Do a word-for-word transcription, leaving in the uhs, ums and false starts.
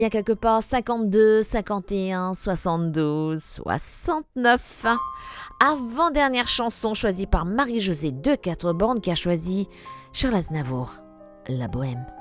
Il y a quelque part cinquante-deux, cinquante et un, soixante-douze, soixante-neuf. Avant-dernière chanson choisie par Marie-Josée de Quatre-Bornes qui a choisi Charles Aznavour, La Bohème.